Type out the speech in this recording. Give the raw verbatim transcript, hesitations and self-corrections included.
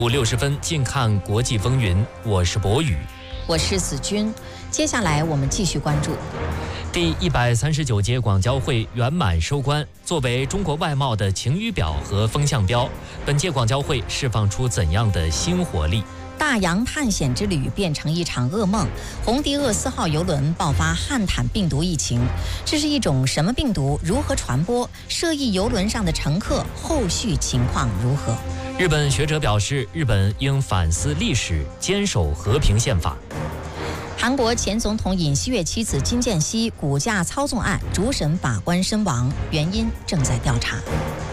五六十分，近看国际风云。我是博宇， 我是子君。接下来我们继续关注第一百三十九届广交会圆满收官。作为中国外贸的晴雨表和风向标，本届广交会释放出怎样的新活力？ 大洋探险之旅变成一场噩梦，红迪厄斯号邮轮爆发汉坦病毒疫情，这是一种什么病毒？如何传播？涉疫邮轮上的乘客后续情况如何？ 日本学者表示，日本应反思历史，坚守和平宪法。 韩国前总统尹锡悦妻子金建熙股价操纵案主审法官身亡，原因正在调查。